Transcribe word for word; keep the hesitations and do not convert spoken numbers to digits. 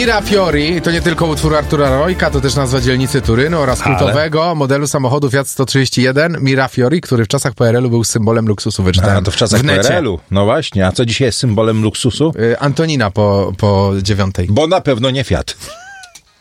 Mirafiori to nie tylko utwór Artura Rojka, to też nazwa dzielnicy Turynu oraz kultowego Ale... modelu samochodu Fiat sto trzydzieści jeden Mirafiori, który w czasach P R L u był symbolem luksusu. Wyczytałem a, to w czasach w P R L u. No właśnie, a co dzisiaj jest symbolem luksusu? Antonina po, po dziewiątej. Bo na pewno nie Fiat.